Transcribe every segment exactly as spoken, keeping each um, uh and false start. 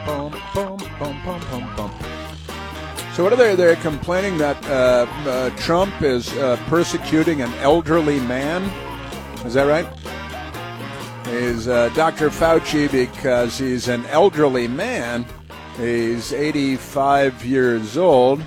boom, boom, boom, boom, boom, boom. So what are they? They're complaining that uh, uh, Trump is uh, persecuting an elderly man. Is that right? He's uh, Doctor Fauci because he's an elderly man. He's eighty-five years old.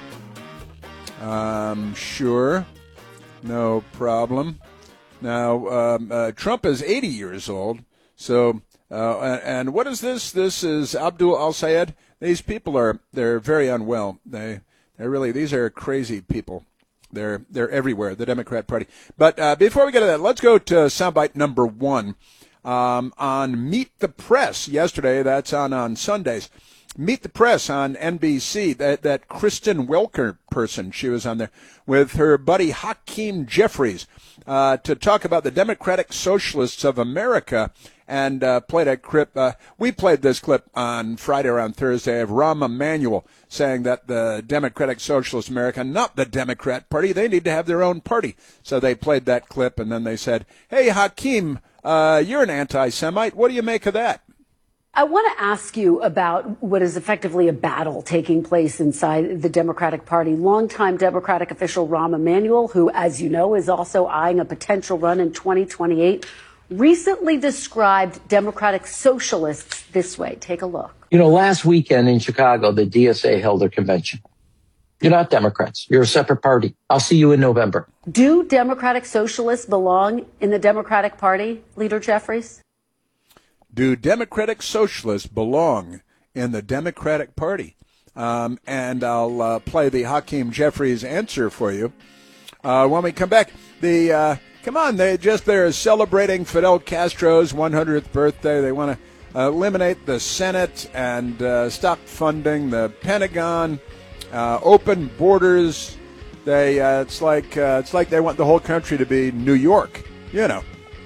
Um, sure, no problem. Now, um, uh, Trump is eighty years old. So, uh, and what is this? This is Abdul Al-Sayed. These people are, they're very unwell. They, they're really, these are crazy people. They're, they're everywhere, the Democrat Party. But uh, before we get to that, let's go to soundbite number one. Um, on Meet the Press yesterday, that's on on Sundays. Meet the Press on N B C, that, that Kristen Welker person, she was on there with her buddy Hakeem Jeffries uh, to talk about the Democratic Socialists of America, and uh, played a clip. Uh, we played this clip on Friday or on Thursday of Rahm Emanuel saying that the Democratic Socialist America, not the Democrat Party, they need to have their own party. So they played that clip, and then they said, hey, Hakeem, uh, you're an anti-Semite. What do you make of that? I want to ask you about what is effectively a battle taking place inside the Democratic Party. Longtime Democratic official Rahm Emanuel, who, as you know, is also eyeing a potential run in twenty twenty-eight, recently described Democratic Socialists this way. Take a look. You know, last weekend in Chicago, the D S A held their convention. You're not Democrats. You're a separate party. I'll see you in November. Do Democratic Socialists belong in the Democratic Party, Leader Jeffries? Do Democratic Socialists belong in the Democratic Party? Um, and I'll uh, play the Hakeem Jeffries answer for you uh, when we come back. The uh, come on, they just they're celebrating Fidel Castro's one hundredth birthday. They want to uh, eliminate the Senate and uh, stop funding the Pentagon, uh, open borders. They uh, it's like uh, it's like they want the whole country to be New York, you know.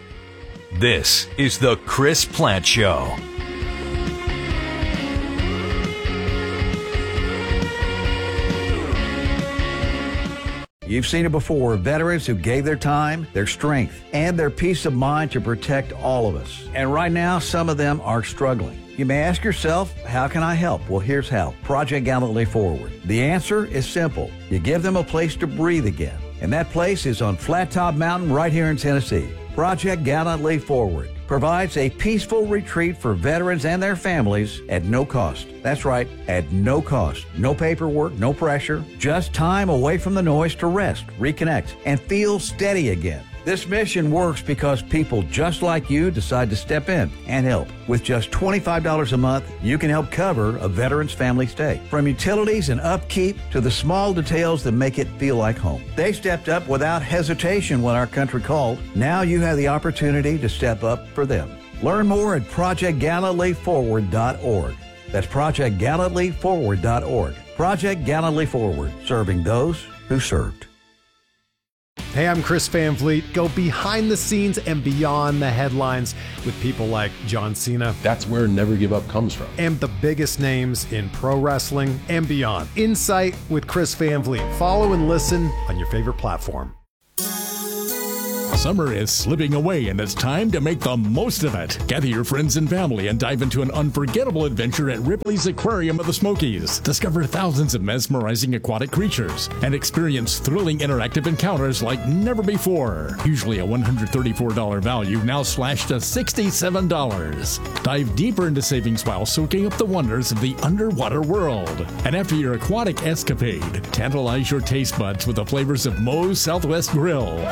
This is the Chris Plante Show. You've seen it before, veterans who gave their time, their strength, and their peace of mind to protect all of us. And right now, some of them are struggling. You may ask yourself, how can I help? Well, here's how. Project Gallantly Forward. The answer is simple. You give them a place to breathe again. And that place is on Flat Top Mountain right here in Tennessee. Project Gallantly Forward provides a peaceful retreat for veterans and their families at no cost. That's right, at no cost. No paperwork, no pressure, just time away from the noise to rest, reconnect, and feel steady again. This mission works because people just like you decide to step in and help. With just twenty-five dollars a month, you can help cover a veteran's family stay. From utilities and upkeep to the small details that make it feel like home. They stepped up without hesitation when our country called. Now you have the opportunity to step up for them. Learn more at project gallantly forward dot org. That's project gallantly forward dot org. Project Gallantly Forward, serving those who served. Hey, I'm Chris Van Vliet. Go behind the scenes and beyond the headlines with people like John Cena. That's where Never Give Up comes from. And the biggest names in pro wrestling and beyond. Insight with Chris Van Vliet. Follow and listen on your favorite platform. Summer is slipping away and it's time to make the most of it. Gather your friends and family and dive into an unforgettable adventure at Ripley's Aquarium of the Smokies. Discover thousands of mesmerizing aquatic creatures and experience thrilling interactive encounters like never before. Usually a one hundred thirty-four dollars value, now slashed to sixty-seven dollars. Dive deeper into savings while soaking up the wonders of the underwater world. And after your aquatic escapade, tantalize your taste buds with the flavors of Moe's Southwest Grill.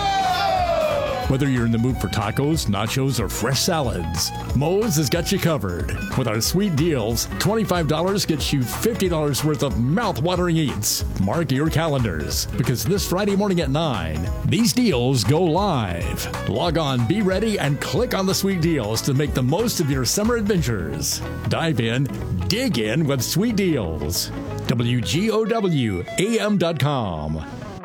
Whether you're in the mood for tacos, nachos, or fresh salads, Moe's has got you covered. With our sweet deals, twenty-five dollars gets you fifty dollars worth of mouth-watering eats. Mark your calendars, because this Friday morning at nine, these deals go live. Log on, be ready, and click on the sweet deals to make the most of your summer adventures. Dive in, dig in with sweet deals. W G O W A M dot com.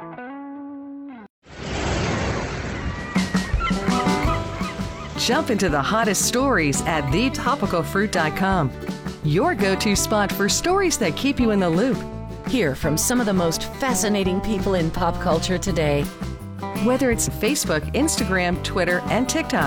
Jump into the hottest stories at the topical fruit dot com. Your go-to spot for stories that keep you in the loop. Hear from some of the most fascinating people in pop culture today. Whether it's Facebook, Instagram, Twitter, and TikTok.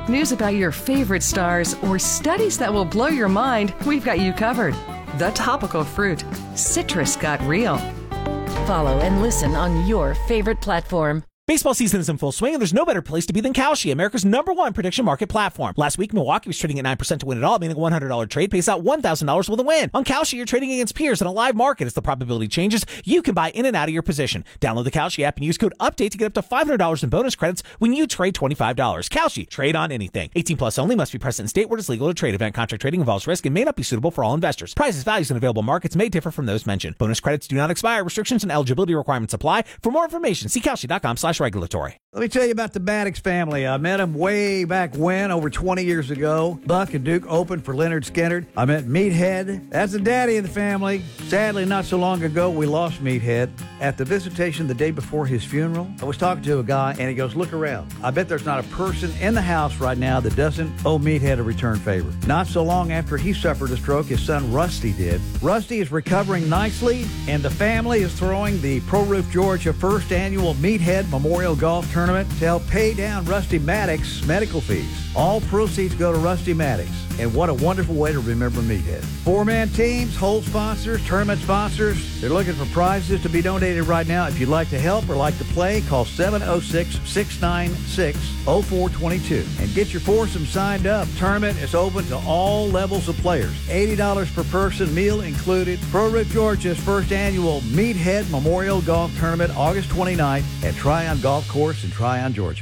news about your favorite stars, or studies that will blow your mind, we've got you covered. The Topical Fruit. Citrus got real. Follow and listen on your favorite platform. Baseball season is in full swing, and there's no better place to be than Kalshi, America's number one prediction market platform. Last week, Milwaukee was trading at nine percent to win it all, meaning a one hundred dollars trade pays out one thousand dollars with a win. On Kalshi, you're trading against peers in a live market. As the probability changes, you can buy in and out of your position. Download the Kalshi app and use code UPDATE to get up to five hundred dollars in bonus credits when you trade twenty-five dollars. Kalshi, trade on anything. eighteen plus only, must be present in state where it's legal to trade. Event contract trading involves risk and may not be suitable for all investors. Prices, values, and available markets may differ from those mentioned. Bonus credits do not expire. Restrictions and eligibility requirements apply. For more information, see Kalshi.com slash regulatory. Let me tell you about the Maddox family. I met them way back when, over twenty years ago. Buck and Duke opened for Leonard Skinner. I met Meathead. That's the daddy of the family. Sadly, not so long ago, we lost Meathead. At the visitation the day before his funeral, I was talking to a guy, and he goes, look around. I bet there's not a person in the house right now that doesn't owe Meathead a return favor. Not so long after he suffered a stroke, his son Rusty did. Rusty is recovering nicely, and the family is throwing the Pro Roof Georgia first annual Meathead Memorial Golf Tournament to help pay down Rusty Maddox's medical fees. All proceeds go to Rusty Maddox, and what a wonderful way to remember Meathead. Four-man teams, hole sponsors, tournament sponsors, they're looking for prizes to be donated right now. If you'd like to help or like to play, call seven oh six, six nine six, oh four two two and get your foursome signed up. Tournament is open to all levels of players. eighty dollars per person, meal included. Pro Roof Georgia's first annual Meathead Memorial Golf Tournament, August twenty-ninth at Tryon Golf Course in Tryon, Georgia.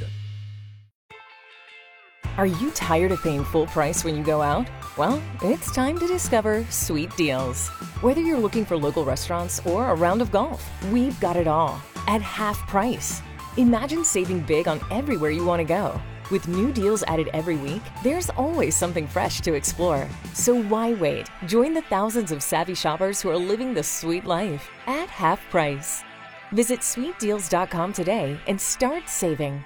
Are you tired of paying full price when you go out? Well, it's time to discover Sweet Deals. Whether you're looking for local restaurants or a round of golf, we've got it all at half price. Imagine saving big on everywhere you want to go. With new deals added every week, there's always something fresh to explore. So why wait? Join the thousands of savvy shoppers who are living the sweet life at half price. Visit sweet deals dot com today and start saving.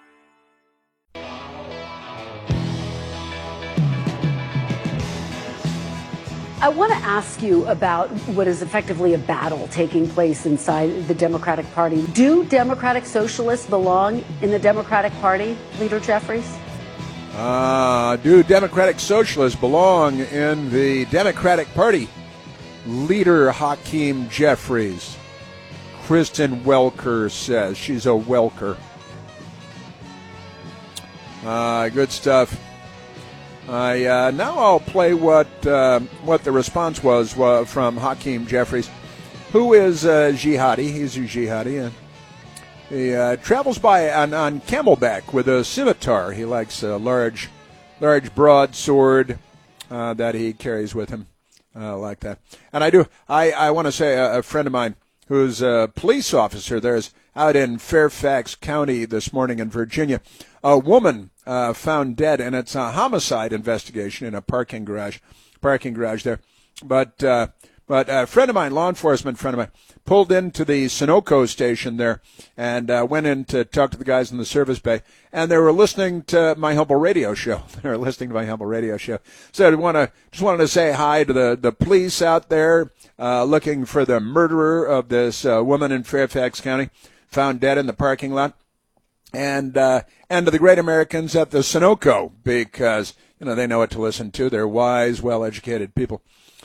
I want to ask you about what is effectively a battle taking place inside the Democratic Party. Do Democratic Socialists belong in the Democratic Party, Leader Jeffries? Uh, do Democratic Socialists belong in the Democratic Party? Leader Hakeem Jeffries. Kristen Welker says. She's a Welker. Uh, good stuff. I uh, now I'll play what uh, what the response was uh, from Hakeem Jeffries, who is a jihadi. He's a jihadi, and he uh, travels by on, on camelback with a scimitar. He likes a large, large broadsword uh, that he carries with him, uh, like that. And I do. I, I want to say a, a friend of mine who's a police officer there's out in Fairfax County this morning in Virginia. A woman uh, found dead, and it's a homicide investigation in a parking garage, parking garage there. But uh, but a friend of mine, law enforcement friend of mine, pulled into the Sunoco station there and uh, went in to talk to the guys in the service bay, and they were listening to my humble radio show. They were listening to my humble radio show. So I want to just wanted to say hi to the the police out there uh, looking for the murderer of this uh, woman in Fairfax County, found dead in the parking lot. And uh, and to the great Americans at the Sunoco, because you know they know what to listen to. They're wise, well-educated people,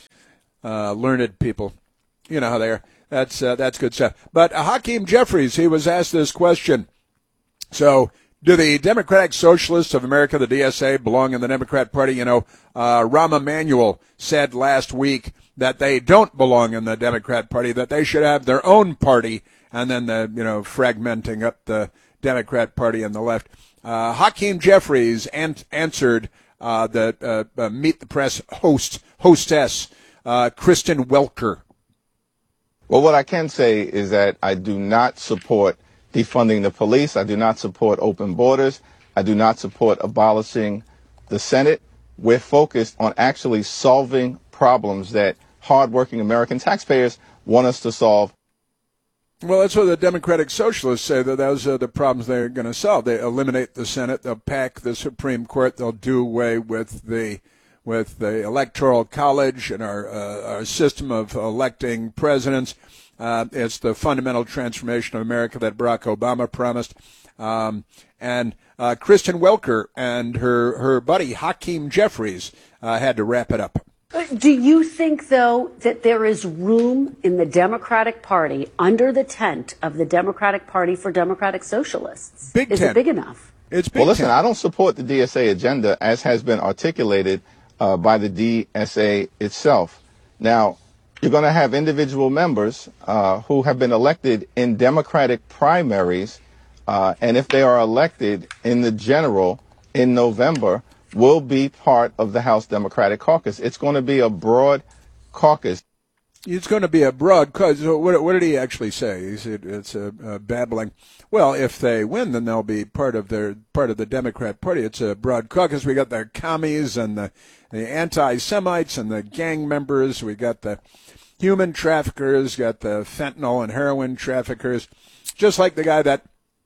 uh, learned people. You know how they are. That's uh, that's good stuff. But uh, Hakeem Jeffries, he was asked this question. So, do the Democratic Socialists of America, the D S A, belong in the Democrat Party? You know, uh, Rahm Emanuel said last week that they don't belong in the Democrat Party, that they should have their own party, and then the you know fragmenting up the Democrat Party and the left. Uh, Hakeem Jeffries an- answered uh, the uh, uh, Meet the Press host hostess uh, Kristen Welker. Well, what I can say is that I do not support defunding the police. I do not support open borders. I do not support abolishing the Senate. We're focused on actually solving problems that hardworking American taxpayers want us to solve. Well, that's what the Democratic Socialists say, that those are the problems they're going to solve. They eliminate the Senate, they'll pack the Supreme Court, they'll do away with the with the Electoral College and our uh, our system of electing presidents. Uh, it's the fundamental transformation of America that Barack Obama promised. Um, and uh, Kristen Welker and her, her buddy Hakeem Jeffries uh, had to wrap it up. Do you think, though, that there is room in the Democratic Party under the tent of the Democratic Party for Democratic Socialists? Big is tent. it big enough? It's big well, listen, tent. I don't support the D S A agenda as has been articulated uh, by the D S A itself. Now, you're going to have individual members uh, who have been elected in Democratic primaries, uh, and if they are elected in the general in November, will be part of the House Democratic Caucus. It's going to be a broad caucus. It's going to be a broad cause. What, what did he actually say? He said it's a, a babbling. Well, if they win, then they'll be part of their part of the Democrat Party. It's a broad caucus. We got the commies and the, the anti-Semites and the gang members. We got the human traffickers. Got the fentanyl and heroin traffickers. Just like the guy that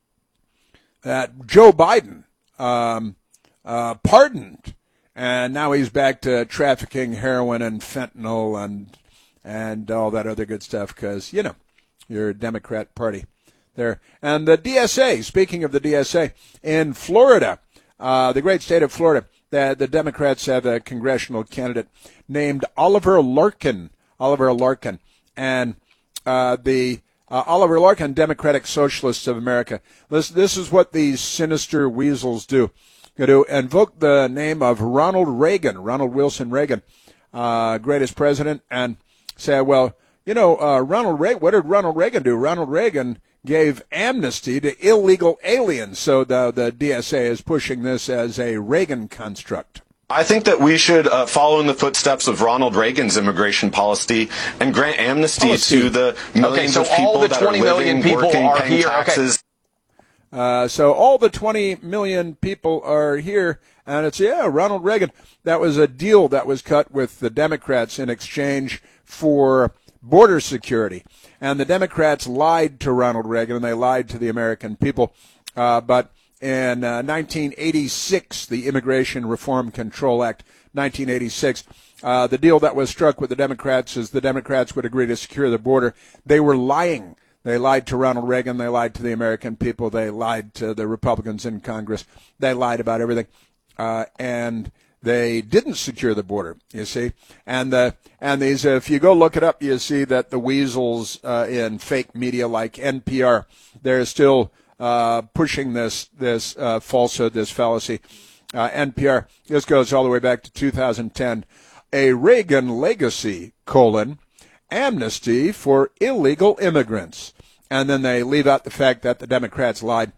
that Joe Biden um, uh, pardoned, and now he's back to trafficking heroin and fentanyl and. and all that other good stuff, because, you know, you're a Democrat Party there. And the D S A, speaking of the D S A, in Florida, uh, the great state of Florida, the, the Democrats have a congressional candidate named Oliver Larkin. Oliver Larkin. And uh, the uh, Oliver Larkin, Democratic Socialists of America. This, this is what these sinister weasels do. Going to invoke the name of Ronald Reagan, Ronald Wilson Reagan, uh, greatest president, and say, well, you know, uh, Ronald Reagan, what did Ronald Reagan do? Ronald Reagan gave amnesty to illegal aliens. So the, the D S A is pushing this as a Reagan construct. I think that we should uh, follow in the footsteps of Ronald Reagan's immigration policy and grant amnesty policy. to the millions okay, so of people all the that twenty are living, million people working, are paying here. taxes. Okay. Uh, so all the twenty million people are here, and it's, yeah, Ronald Reagan. That was a deal that was cut with the Democrats in exchange for border security. And the Democrats lied to Ronald Reagan, and they lied to the American people. Uh, but in uh, nineteen eighty-six, the Immigration Reform Control Act, nineteen eighty-six, uh, the deal that was struck with the Democrats is the Democrats would agree to secure the border. They were lying. They lied to Ronald Reagan. They lied to the American people. They lied to the Republicans in Congress. They lied about everything. Uh, and they didn't secure the border, you see. And the and these, if you go look it up, you see that the weasels uh, in fake media like N P R, they're still uh, pushing this this uh, falsehood, this fallacy. Uh, N P R, this goes all the way back to two thousand ten. A Reagan legacy, colon, amnesty for illegal immigrants. And then they leave out the fact that the Democrats lied.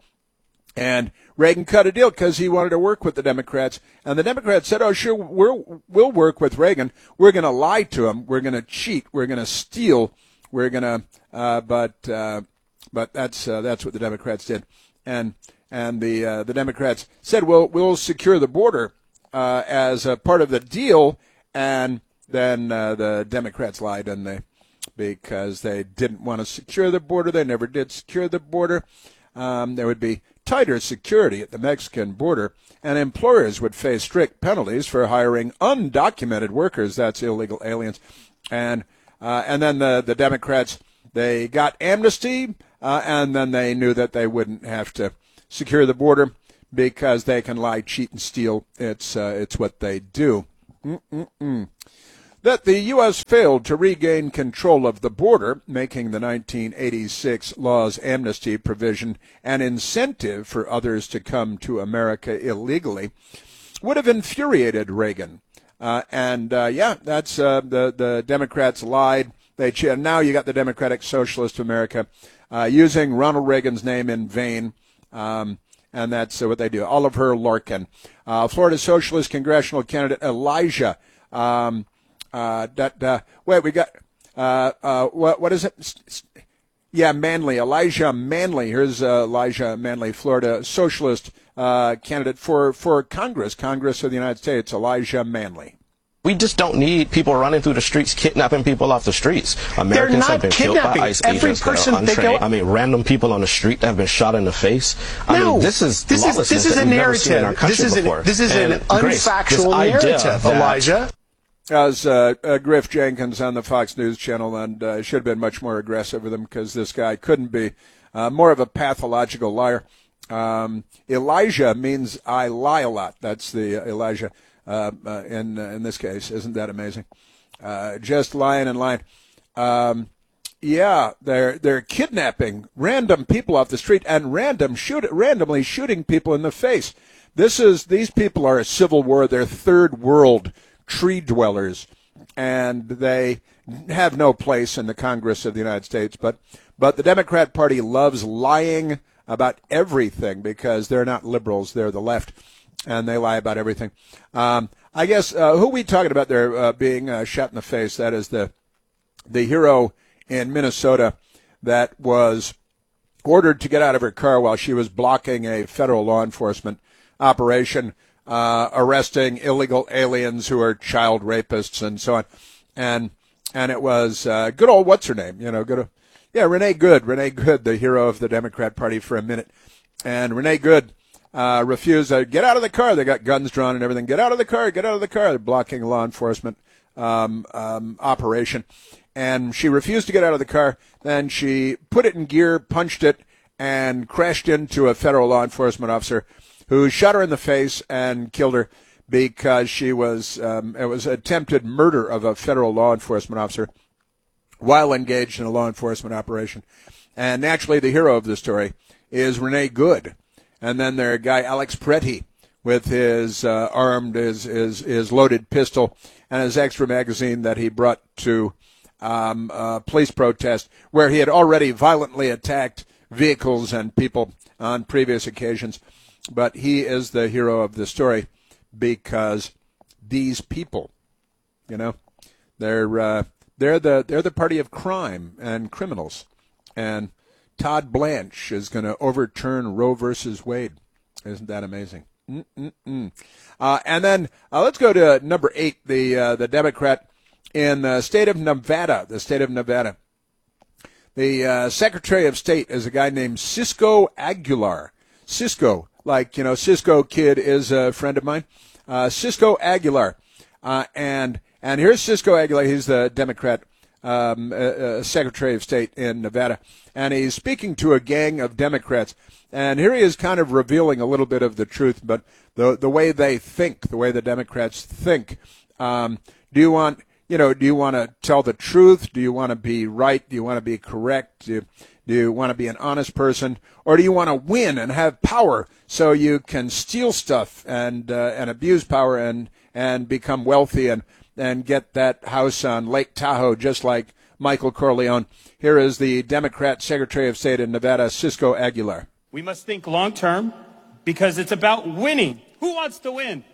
And Reagan cut a deal because he wanted to work with the Democrats. And the Democrats said, oh, sure, we're, we'll work with Reagan. We're going to lie to him. We're going to cheat. We're going to steal. We're going to, uh, but, uh, but that's, uh, that's what the Democrats did. And, and the, uh, the Democrats said, well, we'll secure the border, uh, as a part of the deal. And then, uh, the Democrats lied, and they, because they didn't want to secure the border. They never did secure the border. Um, there would be tighter security at the Mexican border, and employers would face strict penalties for hiring undocumented workers. That's illegal aliens. And uh, and then the, the Democrats, they got amnesty, uh, and then they knew that they wouldn't have to secure the border because they can lie, cheat, and steal. It's, uh, it's what they do. Mm-mm-mm. That the U S failed to regain control of the border, making the nineteen eighty-six law's amnesty provision an incentive for others to come to America illegally, would have infuriated Reagan. Uh, and, uh, yeah, that's uh, the, the Democrats lied. They ch- Now you got the Democratic Socialist of America uh, using Ronald Reagan's name in vain. Um, and that's uh, what they do. Oliver Larkin. Uh, Florida Socialist congressional candidate Elijah um Uh, that, uh, wait, we got, uh, uh, what, what is it? Yeah, Manley, Elijah Manley. Here's uh, Elijah Manley, Florida Socialist uh, candidate for, for Congress, Congress of the United States, Elijah Manley. We just don't need people running through the streets, kidnapping people off the streets. Americans have been killed by ICE Every agents person that are they untrained. go- I mean, random people on the street that have been shot in the face. I No, mean, this is this is this is lawlessness a that we've never seen in our narrative. country This is an, before. this is an And Grace, unfactual this idea narrative, that- Elijah. As uh, uh, Griff Jenkins on the Fox News Channel, and uh, should have been much more aggressive with him because this guy couldn't be uh, more of a pathological liar. Um, Elijah means I lie a lot. That's the uh, Elijah uh, uh, in uh, in this case. Isn't that amazing? Uh, just lying and lying. Um, yeah, they're they're kidnapping random people off the street and random shoot randomly shooting people in the face. This is these people are a civil war. They're third world tree dwellers, and they have no place in the Congress of the United States. But but the Democrat Party loves lying about everything because they're not liberals, they're the left, and they lie about everything. Um, I guess uh, who are we talking about there uh, being uh, shot in the face? That is the the hero in Minnesota that was ordered to get out of her car while she was blocking a federal law enforcement operation, uh, arresting illegal aliens who are child rapists and so on. And and it was uh, good old what's her name? You know, good. Yeah, Renee Good. Renee Good, the hero of the Democrat Party for a minute. And Renee Good uh, refused to get out of the car. They got guns drawn and everything. Get out of the car. Get out of the car. They're blocking a law enforcement um, um, operation. And she refused to get out of the car. Then she put it in gear, punched it, and crashed into a federal law enforcement officer who shot her in the face and killed her because she was, um, it was attempted murder of a federal law enforcement officer while engaged in a law enforcement operation. And naturally, the hero of the story is Renee Good. And then their guy, Alex Pretty, with his uh, armed, his, his, his loaded pistol and his extra magazine that he brought to um, a police protest where he had already violently attacked vehicles and people on previous occasions. But he is the hero of the story because these people, you know, they're... Uh, They're the they're the party of crime and criminals, and Todd Blanche is going to overturn Roe versus Wade. Isn't that amazing? Mm-mm-mm. Uh, and then uh, let's go to number eight, the uh, the Democrat in the state of Nevada. The state of Nevada. The uh, Secretary of State is a guy named Cisco Aguilar. Cisco, like you know, Cisco Kid is a friend of mine. Uh, Cisco Aguilar, uh, and. And here's Cisco Aguilar. He's the Democrat um, uh, uh, Secretary of State in Nevada. And he's speaking to a gang of Democrats. And here he is kind of revealing a little bit of the truth, but the the way they think, the way the Democrats think. Um, do you want, you know, do you want to tell the truth? Do you want to be right? Do you want to be correct? Do you, do you want to be an honest person? Or do you want to win and have power so you can steal stuff and uh, and abuse power and, and become wealthy and and get that house on Lake Tahoe just like Michael Corleone? Here is the Democrat Secretary of State in Nevada, Cisco Aguilar. We must think long term because it's about winning. Who wants to win?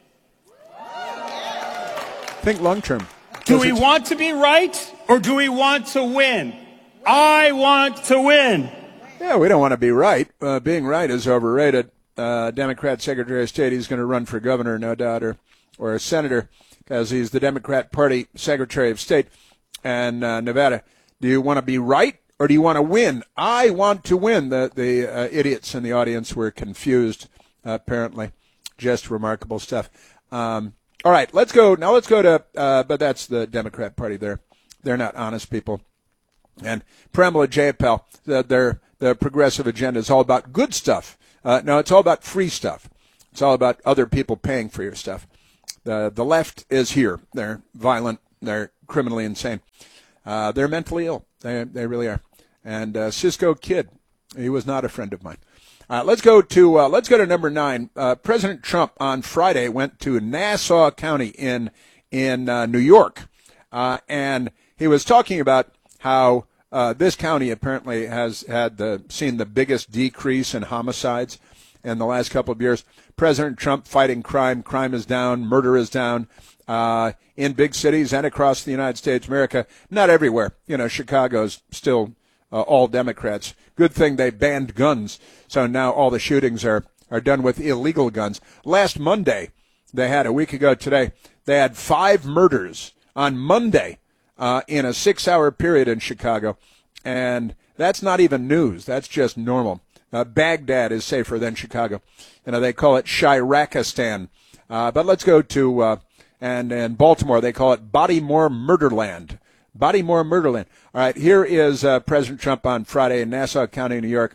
Think long term. Do we want to be right or do we want to win? I want to win. Yeah, we don't want to be right. Uh, being right is overrated. Uh, Democrat Secretary of State, he's going to run for governor, no doubt, or, or a senator, because he's the Democrat Party Secretary of State in uh, Nevada. Do you want to be right or do you want to win? I want to win. The the uh, idiots in the audience were confused, uh, apparently. Just remarkable stuff. Um, all right, let's go. Now let's go to, uh, but that's the Democrat Party there. They're not honest people. And Pramila Jayapal, the, their, the progressive agenda is all about good stuff. Uh, no, it's all about free stuff. It's all about other people paying for your stuff. The the left is here. They're violent. They're criminally insane. Uh, they're mentally ill. They they really are. And uh, Cisco Kid, he was not a friend of mine. Uh, let's go to uh, let's go to number nine. Uh, President Trump on Friday went to Nassau County in in uh, New York, uh, and he was talking about how uh, this county apparently has had the seen the biggest decrease in homicides in the last couple of years. President Trump fighting crime. Crime is down. Murder is down uh, in big cities and across the United States, America. Not everywhere. You know, Chicago's still uh, all Democrats. Good thing they banned guns. So now all the shootings are, are done with illegal guns. Last Monday, they had, a week ago today, they had five murders on Monday uh, in a six-hour period in Chicago. And that's not even news. That's just normal. Uh, Baghdad is safer than Chicago. You know, they call it Shirakistan. Uh, but let's go to, uh, and, and Baltimore, they call it Bodymore Murderland. Bodymore Murderland. All right, here is uh, President Trump on Friday in Nassau County, New York.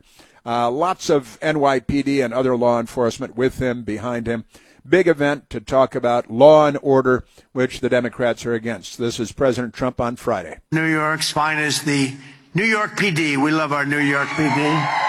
Uh, lots of N Y P D and other law enforcement with him, behind him. Big event to talk about law and order, which the Democrats are against. This is President Trump on Friday. New York's finest, the New York P D. We love our New York P D.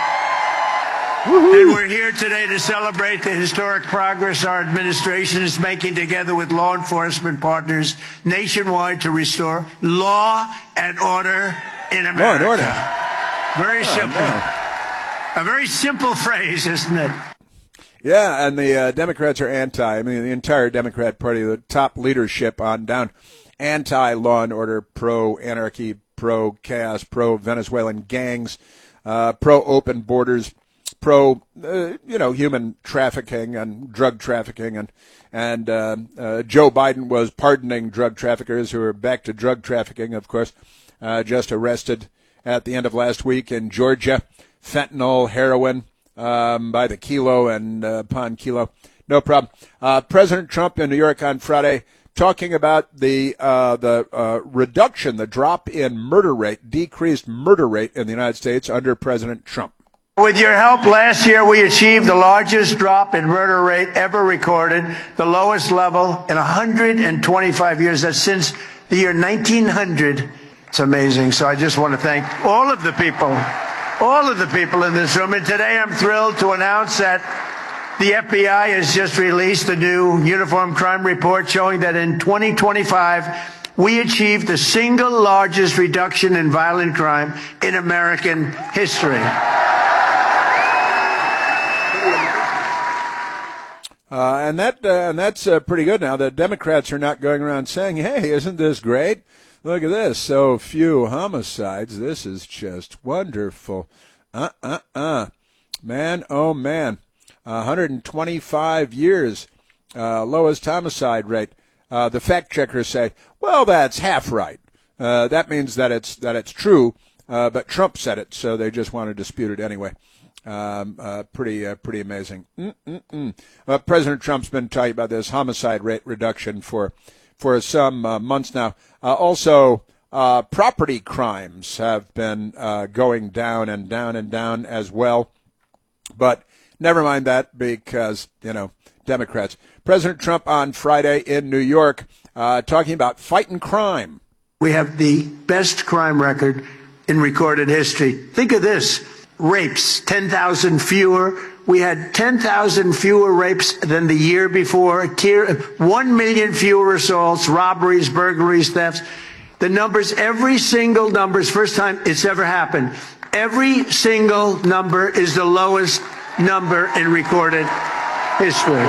And we're here today to celebrate the historic progress our administration is making together with law enforcement partners nationwide to restore law and order in America. Law and order. Very oh, simple. Man. A very simple phrase, isn't it? Yeah, and the uh, Democrats are anti. I mean, the entire Democrat Party, the top leadership on down, anti-law and order, pro-anarchy, pro-chaos, pro-Venezuelan gangs, uh, pro-open borders, pro, uh, you know, human trafficking and drug trafficking. And, and uh, uh, Joe Biden was pardoning drug traffickers who are back to drug trafficking, of course, uh, just arrested at the end of last week in Georgia. Fentanyl, heroin, um, by the kilo and uh, upon kilo. No problem. Uh, President Trump in New York on Friday talking about the uh, the uh, reduction, the drop in murder rate, decreased murder rate in the United States under President Trump. With your help, last year we achieved the largest drop in murder rate ever recorded, the lowest level in one hundred twenty-five years. That's since the year nineteen hundred. It's amazing. So I just want to thank all of the people, all of the people in this room. And today I'm thrilled to announce that the F B I has just released a new uniform crime report showing that in twenty twenty-five, we achieved the single largest reduction in violent crime in American history. Uh, and that uh, and that's uh, pretty good now. The Democrats are not going around saying, hey, isn't this great? Look at this. So few homicides. This is just wonderful. Uh-uh-uh. Man, oh, man. one hundred twenty-five years, uh, lowest homicide rate. Uh, the fact checkers say, well, that's half right. Uh, that means that it's that it's true, uh, but Trump said it, so they just want to dispute it anyway. Um, uh, pretty, uh, pretty amazing. Mm-mm-mm. Uh, President Trump's been talking about this homicide rate reduction for for some uh, months now. Uh, also, uh, property crimes have been uh, going down and down and down as well. But never mind that because, you know, Democrats. President Trump on Friday in New York uh, talking about fighting crime. We have the best crime record in recorded history. Think of this. Rapes, ten thousand fewer. We had ten thousand fewer rapes than the year before. one million fewer assaults, robberies, burglaries, thefts. The numbers, every single number is first time it's ever happened. Every single number is the lowest number in recorded history.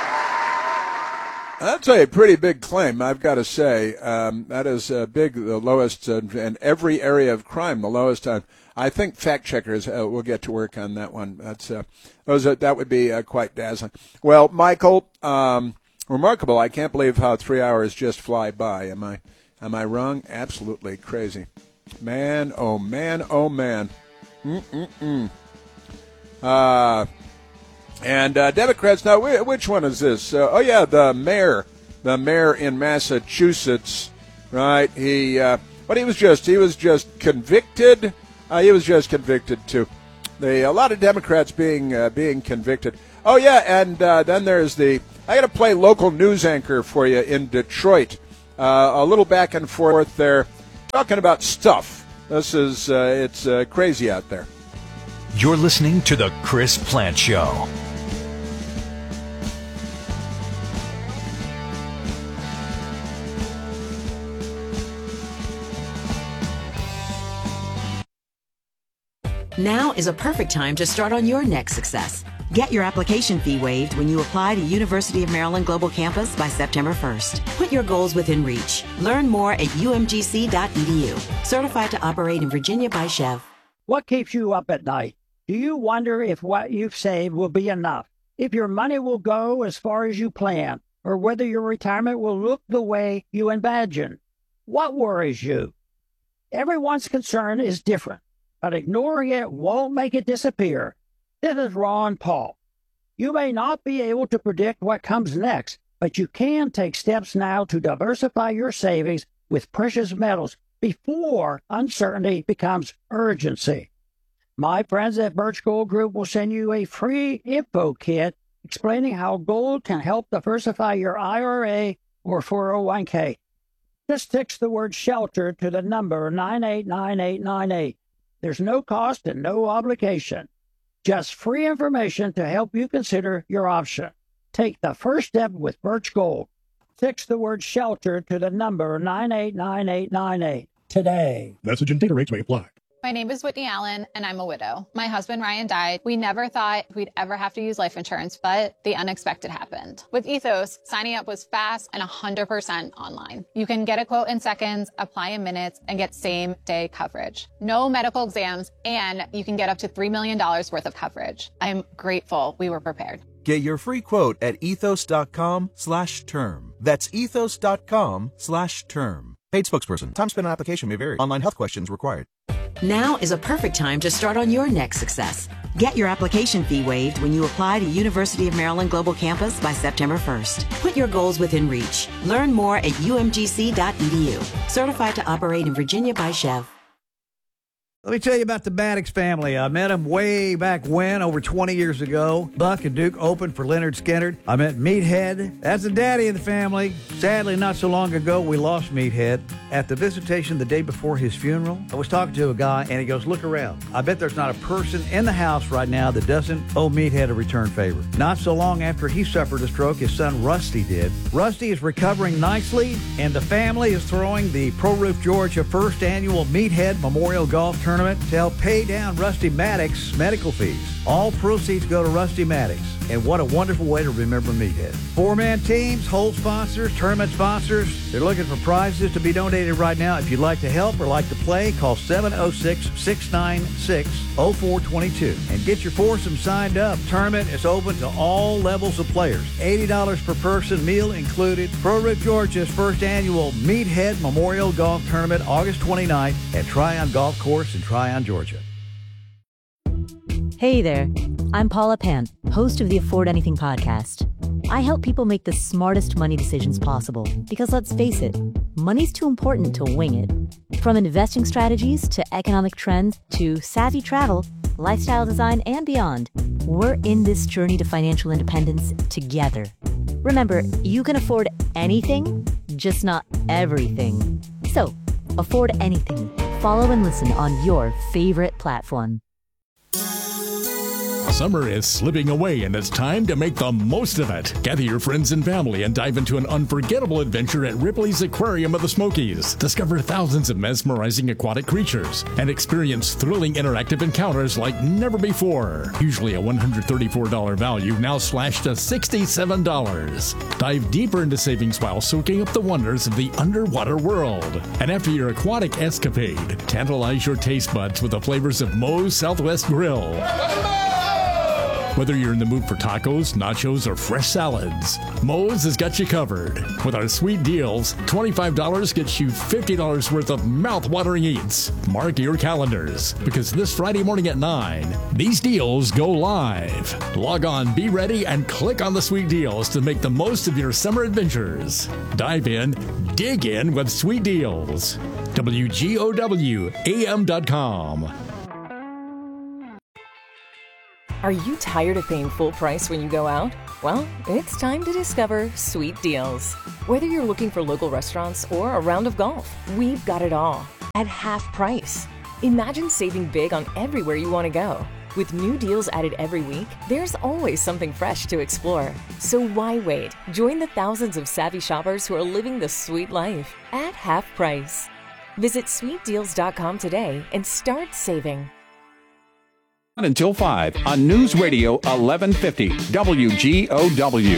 That's a pretty big claim, I've got to say. Um, that is uh, big, the lowest uh, in every area of crime, the lowest time. I think fact checkers uh, will get to work on that one. That's uh, those are, that would be uh, quite dazzling. Well, Michael, um, remarkable. I can't believe how three hours just fly by. Am I am I wrong? Absolutely crazy. Man, oh man, oh man. Mm-mm-mm. Uh, and uh, Democrats, now, which one is this? Uh, oh, yeah, the mayor, the mayor in Massachusetts, right? He, uh, but he was just, he was just convicted. Uh, he was just convicted, too. The, a lot of Democrats being uh, being convicted. Oh, yeah, and uh, then there's the, I got to play local news anchor for you in Detroit. Uh, a little back and forth there, talking about stuff. This is, uh, it's uh, crazy out there. You're listening to The Chris Plant Show. Now is a perfect time to start on your next success. Get your application fee waived when you apply to University of Maryland Global Campus by September first. Put your goals within reach. Learn more at U M G C dot E D U. Certified to operate in Virginia by Chev. What keeps you up at night? Do you wonder if what you've saved will be enough? If your money will go as far as you plan? Or whether your retirement will look the way you imagine? What worries you? Everyone's concern is different, but ignoring it won't make it disappear. This is Ron Paul. You may not be able to predict what comes next, but you can take steps now to diversify your savings with precious metals before uncertainty becomes urgency. My friends at Birch Gold Group will send you a free info kit explaining how gold can help diversify your I R A or four oh one k. Just text the word SHELTER to the number nine eight nine eight nine eight. There's no cost and no obligation. Just free information to help you consider your option. Take the first step with Birch Gold. Text the word SHELTER to the number nine eight nine eight nine eight today. Message and data rates may apply. My name is Whitney Allen, and I'm a widow. My husband, Ryan, died. We never thought we'd ever have to use life insurance, but the unexpected happened. With Ethos, signing up was fast and one hundred percent online. You can get a quote in seconds, apply in minutes, and get same-day coverage. No medical exams, and you can get up to three million dollars worth of coverage. I'm grateful we were prepared. Get your free quote at ethos.com slash term. That's ethos.com slash term. Paid spokesperson. Time spent on application may vary. Online health questions required. Now is a perfect time to start on your next success. Get your application fee waived when you apply to University of Maryland Global Campus by September first. Put your goals within reach. Learn more at u m g c dot e d u. Certified to operate in Virginia by Chev. Let me tell you about the Maddox family. I met them way back when, over twenty years ago. Buck and Duke opened for Leonard Skinner. I met Meathead. That's the daddy of the family. Sadly, not so long ago, we lost Meathead. At the visitation the day before his funeral, I was talking to a guy, and he goes, look around. I bet there's not a person in the house right now that doesn't owe Meathead a return favor. Not so long after he suffered a stroke, his son Rusty did. Rusty is recovering nicely, and the family is throwing the Pro Roof Georgia first annual Meathead Memorial Golf Tournament Tournament to help pay down Rusty Maddox's medical fees. All proceeds go to Rusty Maddox, and what a wonderful way to remember Meathead. Four-man teams, hole sponsors, tournament sponsors, they're looking for prizes to be donated right now. If you'd like to help or like to play, call seven oh six, six nine six, oh four two two and get your foursome signed up. Tournament is open to all levels of players. eighty dollars per person, meal included. Pro Roof Georgia's first annual Meathead Memorial Golf Tournament, August twenty-ninth at Tryon Golf Course in Tryon, Georgia. Hey there, I'm Paula Pan, host of the Afford Anything podcast. I help people make the smartest money decisions possible because let's face it, money's too important to wing it. From investing strategies to economic trends to savvy travel, lifestyle design, and beyond, we're in this journey to financial independence together. Remember, you can afford anything, just not everything. So, afford anything. Follow and listen on your favorite platform. Summer is slipping away and it's time to make the most of it. Gather your friends and family and dive into an unforgettable adventure at Ripley's Aquarium of the Smokies. Discover thousands of mesmerizing aquatic creatures and experience thrilling interactive encounters like never before. Usually a one hundred thirty-four dollars value, now slashed to sixty-seven dollars. Dive deeper into savings while soaking up the wonders of the underwater world. And after your aquatic escapade, tantalize your taste buds with the flavors of Moe's Southwest Grill. Whether you're in the mood for tacos, nachos, or fresh salads, Moe's has got you covered. With our sweet deals, twenty-five dollars gets you fifty dollars worth of mouth-watering eats. Mark your calendars, because this Friday morning at nine, these deals go live. Log on, be ready, and click on the sweet deals to make the most of your summer adventures. Dive in, dig in with sweet deals. W G O W A M dot com. Are you tired of paying full price when you go out? Well, it's time to discover sweet deals. Whether you're looking for local restaurants or a round of golf, we've got it all at half price. Imagine saving big on everywhere you want to go. With new deals added every week, there's always something fresh to explore. So why wait? Join the thousands of savvy shoppers who are living the sweet life at half price. Visit sweet deals dot com today and start saving. Until five on News Radio eleven fifty W G O W.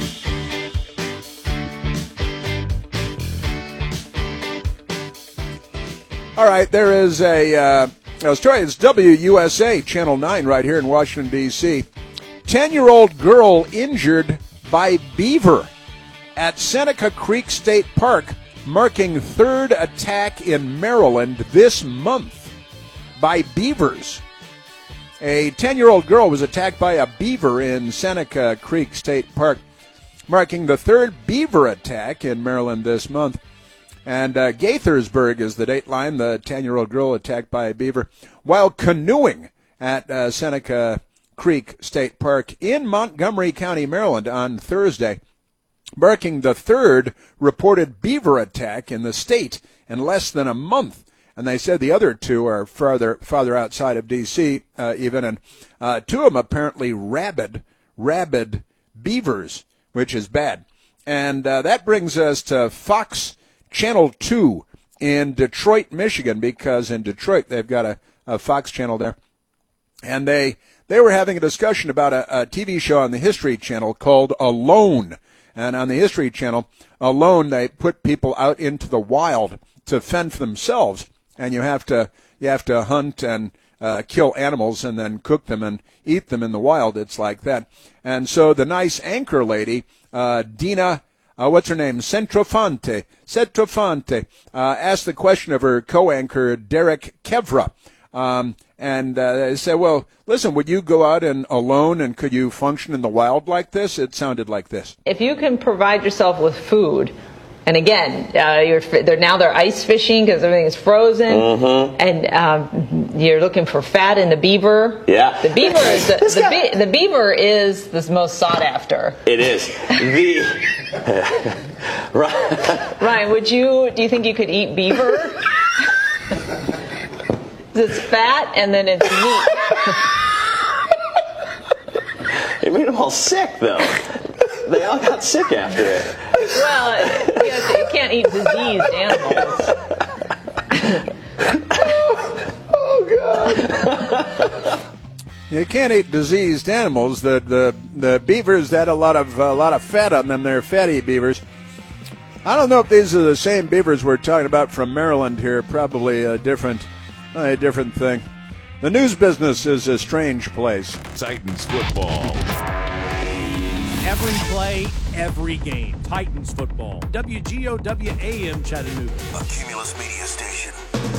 All right, there is a, uh, Australia's W U S A, Channel nine right here in Washington, D C ten-year-old girl injured by beaver at Seneca Creek State Park, marking third attack in Maryland this month by beavers. A ten-year-old girl was attacked by a beaver in Seneca Creek State Park, marking the third beaver attack in Maryland this month. And uh, Gaithersburg is the dateline, the ten-year-old girl attacked by a beaver while canoeing at uh, Seneca Creek State Park in Montgomery County, Maryland on Thursday, marking the third reported beaver attack in the state in less than a month. And they said the other two are farther farther outside of D C uh, even, and uh, two of them apparently rabid, rabid beavers, which is bad. And uh, that brings us to Fox Channel two in Detroit, Michigan, because in Detroit they've got a, a Fox channel there. And they they were having a discussion about a, a T V show on the History Channel called Alone. And on the History Channel, Alone, they put people out into the wild to fend for themselves. And you have to you have to hunt and uh, kill animals and then cook them and eat them in the wild. It's like that. And so the nice anchor lady, uh, Dina, uh, what's her name, Centrofante, Centrofante, uh, asked the question of her co-anchor, Derek Kevra. Um, and uh, they said, well, listen, would you go out and alone and could you function in the wild like this? It sounded like this. If you can provide yourself with food, and again, uh, you're, they're now they're ice fishing because everything is frozen, mm-hmm. and um, you're looking for fat in the beaver. Yeah, the beaver is the, the, be, the beaver is the most sought after. It is the Ryan. Would you? Do you think you could eat beaver? It's fat and then it's meat. It made them all sick, though. They all got sick after it. Well, you, know, you can't eat diseased animals. Oh God! You can't eat diseased animals. The the the beavers had a lot of a lot of fat on them. They're fatty beavers. I don't know if these are the same beavers we're talking about from Maryland here. Probably a different a different thing. The news business is a strange place. Titans football. Every play, every game. Titans football. W G O W A M Chattanooga. A Cumulus Media Station.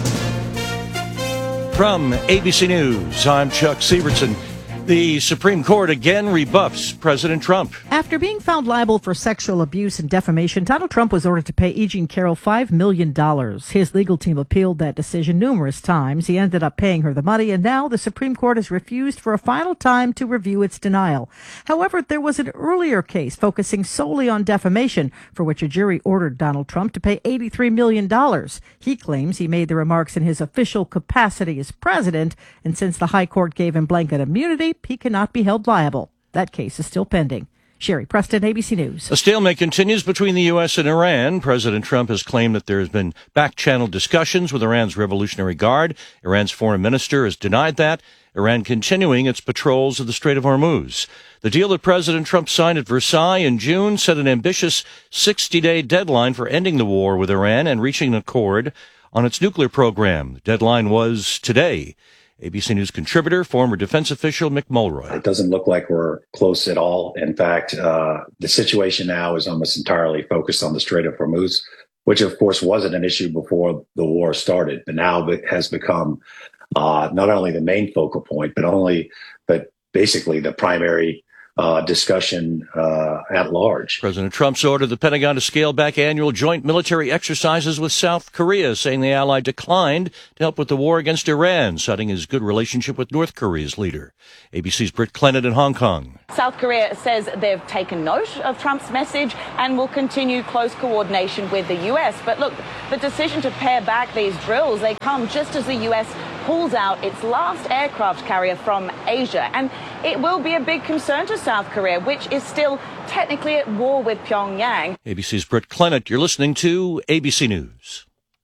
From A B C News, I'm Chuck Sievertson. The Supreme Court again rebuffs President Trump. After being found liable for sexual abuse and defamation, Donald Trump was ordered to pay E. Jean Carroll five million dollars. His legal team appealed that decision numerous times. He ended up paying her the money, and now the Supreme Court has refused for a final time to review its denial. However, there was an earlier case focusing solely on defamation, for which a jury ordered Donald Trump to pay eighty-three million dollars. He claims he made the remarks in his official capacity as president, and since the High Court gave him blanket immunity, he cannot be held liable. That case is still pending. Sherry Preston, A B C News. A stalemate continues between the U S and Iran. President Trump has claimed that there has been back-channel discussions with Iran's Revolutionary Guard. Iran's foreign minister has denied that. Iran continuing its patrols of the Strait of Hormuz. The deal that President Trump signed at Versailles in June set an ambitious sixty-day deadline for ending the war with Iran and reaching an accord on its nuclear program. The deadline was today. A B C News contributor, former defense official Mick Mulroy. It doesn't look like we're close at all. In fact, uh, the situation now is almost entirely focused on the Strait of Hormuz, which, of course, wasn't an issue before the war started, but now it has become uh, not only the main focal point, but only, but basically the primary Uh, discussion uh, at large. President Trump's ordered the Pentagon to scale back annual joint military exercises with South Korea, saying the ally declined to help with the war against Iran, citing his good relationship with North Korea's leader. A B C's Britt Clennett in Hong Kong. South Korea says they've taken note of Trump's message and will continue close coordination with the U S. But look, the decision to pare back these drills, they come just as the U S pulls out its last aircraft carrier from Asia. And it will be a big concern to South Korea, which is still technically at war with Pyongyang. A B C's Britt Clennett, you're listening to A B C News.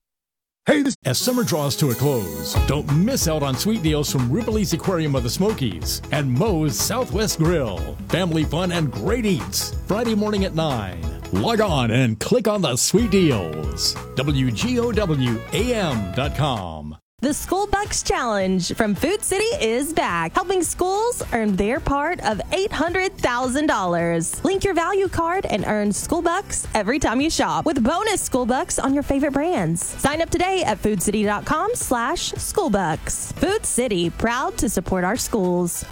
Hey, this as summer draws to a close, don't miss out on sweet deals from Ripley's Aquarium of the Smokies and Moe's Southwest Grill. Family fun and great eats. Friday morning at nine. Log on and click on the sweet deals. W G O W A M dot com. The School Bucks Challenge from Food City is back, helping schools earn their part of eight hundred thousand dollars. Link your value card and earn School Bucks every time you shop with bonus School Bucks on your favorite brands. Sign up today at foodcity.com slash schoolbucks. Food City, proud to support our schools.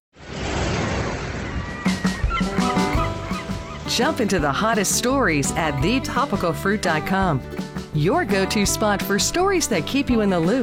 Jump into the hottest stories at the topical fruit dot com. Your go-to spot for stories that keep you in the loop.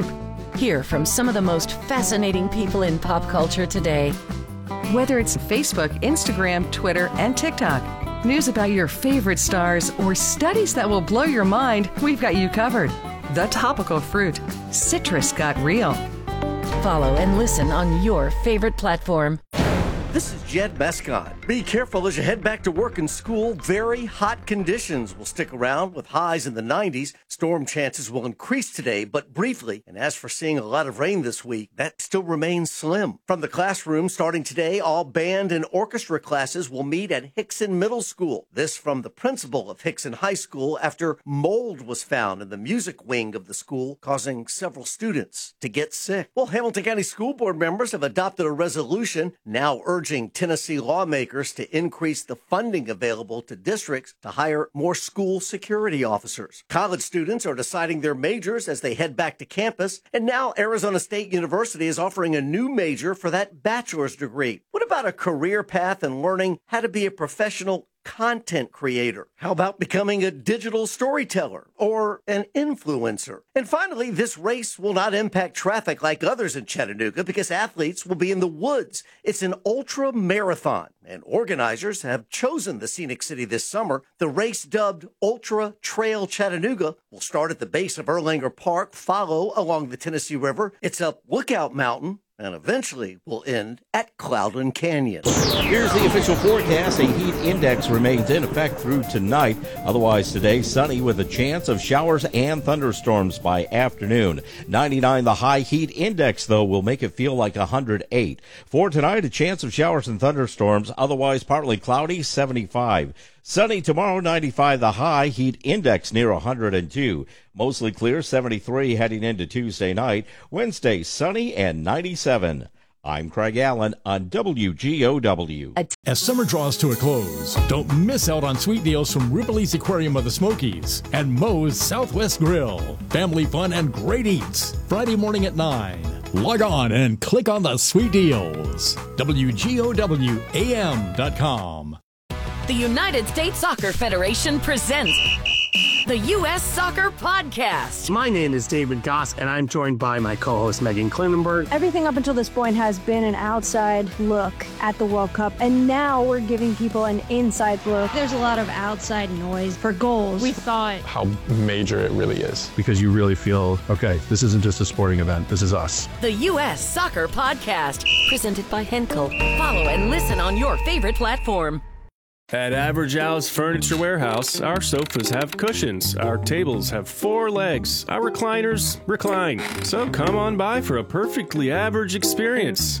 Hear from some of the most fascinating people in pop culture today. Whether it's Facebook, Instagram, Twitter, and TikTok, news about your favorite stars, or studies that will blow your mind, we've got you covered. The Topical Fruit. Citrus got real. Follow and listen on your favorite platform. This is Jed Mescott. Be careful as you head back to work and school. Very hot conditions will stick around with highs in the nineties. Storm chances will increase today, but briefly. And as for seeing a lot of rain this week, that still remains slim. From the classroom, starting today, all band and orchestra classes will meet at Hickson Middle School. This from the principal of Hickson High School after mold was found in the music wing of the school, causing several students to get sick. Well, Hamilton County School Board members have adopted a resolution now urging urging Tennessee lawmakers to increase the funding available to districts to hire more school security officers. College students are deciding their majors as they head back to campus, and now Arizona State University is offering a new major for that bachelor's degree. What about a career path and learning how to be a professional content creator? How about becoming a digital storyteller or an influencer? And finally, this race will not impact traffic like others in Chattanooga because athletes will be in the woods. It's an ultra marathon, and organizers have chosen the scenic city this summer. The race, dubbed Ultra Trail Chattanooga, will start at the base of Erlanger Park, follow along the Tennessee River. It's up Lookout Mountain, and eventually will end at Cloudland Canyon. Here's the official forecast. A heat index remains in effect through tonight. Otherwise today, sunny with a chance of showers and thunderstorms by afternoon. ninety-nine, the high heat index, though, will make it feel like one hundred eight. For tonight, a chance of showers and thunderstorms. Otherwise, partly cloudy, seventy-five. Sunny tomorrow, ninety-five the high, heat index near one hundred two. Mostly clear, seventy-three heading into Tuesday night. Wednesday, sunny and ninety-seven. I'm Craig Allen on W G O W. As summer draws to a close, don't miss out on sweet deals from Ripley's Aquarium of the Smokies and Moe's Southwest Grill. Family fun and great eats. Friday morning at nine. Log on and click on the sweet deals. W G O W A M dot com. The United States Soccer Federation presents the U S Soccer Podcast. My name is David Goss, and I'm joined by my co-host Megan Klinenberg. Everything up until this point has been an outside look at the World Cup, and now we're giving people an inside look. There's a lot of outside noise for goals. We thought how major it really is, because you really feel, okay, this isn't just a sporting event, this is us. The U S Soccer Podcast, presented by Henkel. Follow and listen on your favorite platform. At Average Al's Furniture Warehouse, our sofas have cushions, our tables have four legs, our recliners recline. So come on by for a perfectly average experience.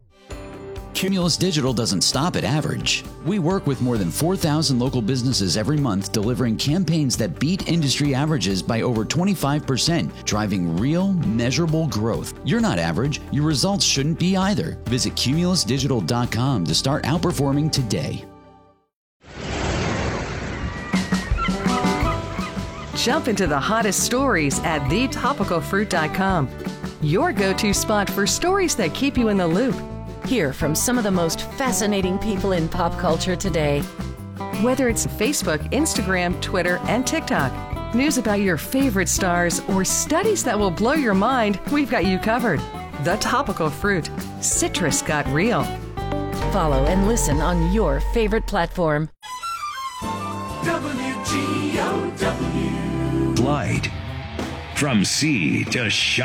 Cumulus Digital doesn't stop at average. We work with more than four thousand local businesses every month, delivering campaigns that beat industry averages by over twenty-five percent, driving real, measurable growth. You're not average. Your results shouldn't be either. Visit cumulus digital dot com to start outperforming today. Jump into the hottest stories at the topical fruit dot com. Your go-to spot for stories that keep you in the loop. Hear from some of the most fascinating people in pop culture today. Whether it's Facebook, Instagram, Twitter, and TikTok, news about your favorite stars, or studies that will blow your mind, we've got you covered. The Topical Fruit. Citrus got real. Follow and listen on your favorite platform. W G O W. Light from sea to shining.